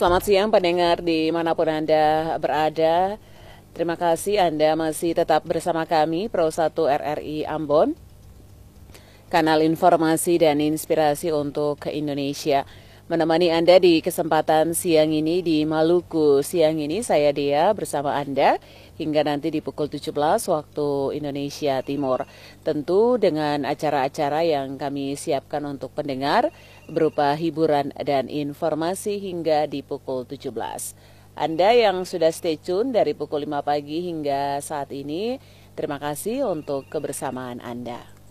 Selamat siang pendengar dimanapun Anda berada. Terima kasih Anda masih tetap bersama kami, Pro 1 RRI Ambon, kanal informasi dan inspirasi untuk ke Indonesia. Menemani Anda di kesempatan siang ini di Maluku. Siang ini saya Dea bersama Anda hingga nanti di pukul 17 waktu Indonesia Timur. Tentu dengan acara-acara yang kami siapkan untuk pendengar berupa hiburan dan informasi hingga di pukul 17. Anda yang sudah stay tune dari pukul 5 pagi hingga saat ini, terima kasih untuk kebersamaan Anda.